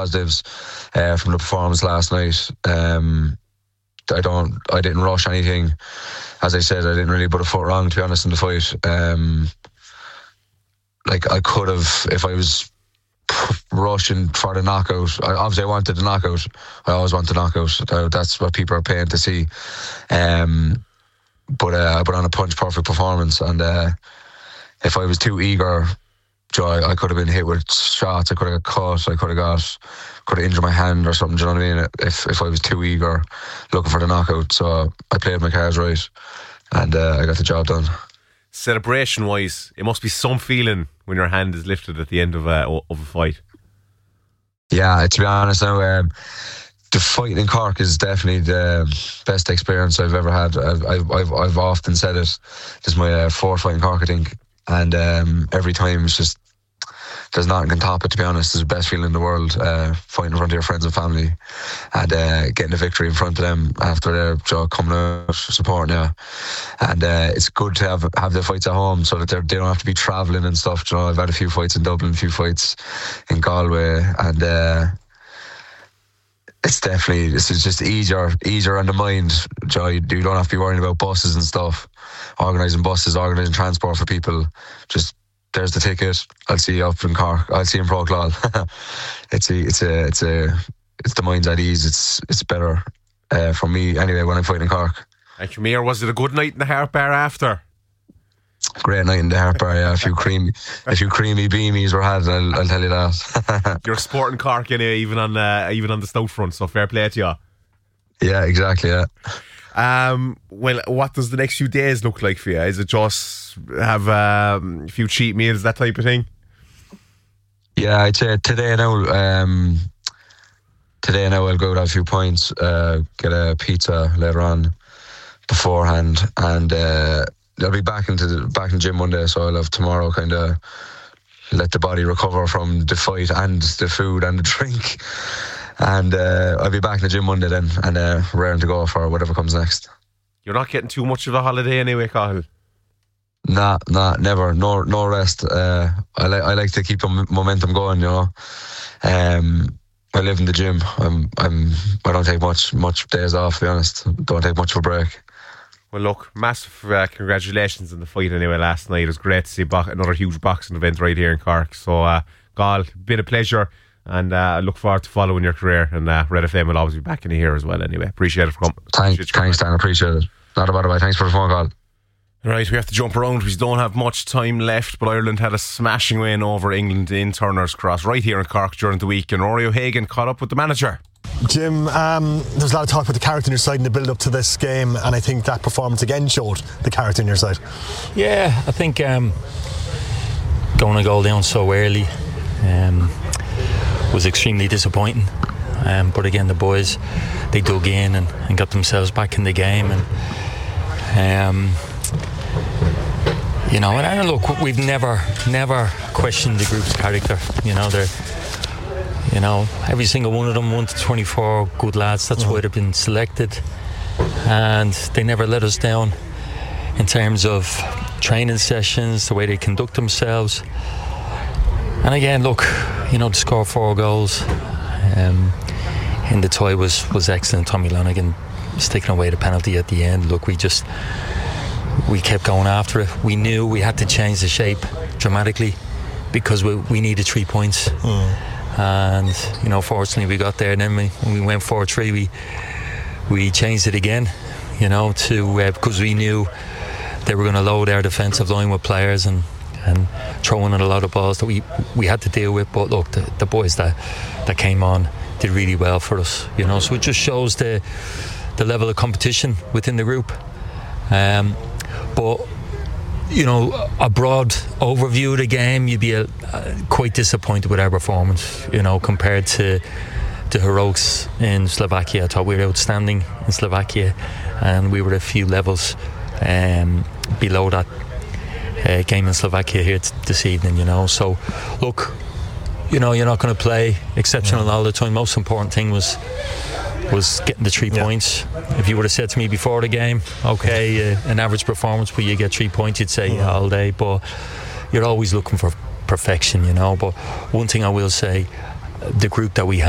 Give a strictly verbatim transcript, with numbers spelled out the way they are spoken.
positives uh, from the performance last night. Um, I don't, I didn't rush anything. As I said, I didn't really put a foot wrong, to be honest, in the fight. Um, like I could have, if I was rushing for the knockout. I, obviously, I wanted the knockout. I always want the knockout. That's what people are paying to see. Um, but uh, I put on a punch perfect performance, and uh, if I was too eager, Joy, I could have been hit with shots. I could have got caught. I could have got, could have injured my hand or something. Do you know what I mean? If if I was too eager, looking for the knockout, so I played my cards right, and uh, I got the job done. Celebration wise, it must be some feeling when your hand is lifted at the end of a of a fight. Yeah, to be honest, now um, the fight in Cork is definitely the best experience I've ever had. I've I've I've, I've often said it. This is my uh, fourth fight in Cork, I think, and um, every time it's just, there's nothing can top it. To be honest, it's the best feeling in the world. Uh, fighting in front of your friends and family, and uh, getting a victory in front of them after they're you know, coming out supporting you. And uh, it's good to have have the fights at home so that they don't have to be travelling and stuff. You know, I've had a few fights in Dublin, a few fights in Galway, and uh, it's definitely it's just easier easier on the mind. You know, you don't have to be worrying about buses and stuff, organising buses, organising transport for people. Just there's the ticket. I'll see you up in Cork. I'll see you in Pro Claude. it's a, it's a, it's a, it's the mind's at ease. It's, it's better uh, for me anyway when I'm fighting in Cork. And Camille, was it a good night in the Harp Bar after? Great night in the Harp Bar. Yeah, a few creamy, a few creamy beamies were had. I'll, I'll tell you that. You're sporting Cork anyway, even on uh, even on the stout front. So fair play to you. Yeah, exactly. Yeah. Um, well, what does the next few days look like for you? Is it just have um, a few cheat meals, that type of thing? Yeah, I'd say today now. Um, today now I'll go out a few points, uh, get a pizza later on beforehand, and uh, I'll be back into the, back in the gym Monday. So I'll have tomorrow kind of let the body recover from the fight and the food and the drink. And uh, I'll be back in the gym Monday then, and uh, raring to go for whatever comes next. You're not getting too much of a holiday anyway, Cahill? Nah, nah, never. No, no rest. Uh, I like, I like to keep the m- momentum going. You know, um, I live in the gym. I'm, I'm. I don't take much, much days off. To be honest, don't take much of a break. Well, look, massive uh, congratulations on the fight anyway last night. It was great to see bo- another huge boxing event right here in Cork. So, uh, Gal, been a pleasure. And I uh, look forward to following your career. And uh, Red F M will always be back in here as well anyway. Appreciate it for coming. Thanks, thanks Dan, appreciate it. Not about it, thanks for the phone call. Right, we have to jump around. We don't have much time left, but Ireland had a smashing win over England in Turner's Cross right here in Cork during the week, and Rory O'Hagan caught up with the manager. Jim, um, there's a lot of talk about the character on your side in the build-up to this game, and I think that performance again showed the character on your side. Yeah, I think um, going a goal down so early um, was extremely disappointing. Um, but again, the boys, they dug in and, and got themselves back in the game, and um, you know, and, and look, we've never, never questioned the group's character. You know, they're, you know, every single one of them, one to twenty-four, good lads. That's mm-hmm. why they've been selected, and they never let us down in terms of training sessions, the way they conduct themselves. And again, look, you know, to score four goals um, in the tie was, was excellent. Tommy Lonigan sticking away the penalty at the end. Look, we just we kept going after it. We knew we had to change the shape dramatically because we, we needed three points. Mm. And you know, fortunately we got there. And then we, when we went four three, we we changed it again. You know, to uh, because we knew they were going to load our defensive line with players and. and throwing in a lot of balls that we we had to deal with. But look, the, the boys that that came on did really well for us, you know, so it just shows the the level of competition within the group. Um, but you know, a broad overview of the game, you'd be uh, quite disappointed with our performance, you know, compared to the heroics in Slovakia. I thought we were outstanding in Slovakia, and we were a few levels um, below that Uh, game in Slovakia here t- this evening, you know. So look, you know, you're not going to play exceptional yeah. all the time. Most important thing was was getting the three yeah. points. If you would have said to me before the game, okay, uh, an average performance but you get three points, you'd say yeah. all day. But you're always looking for perfection, you know. But one thing I will say, the group that we have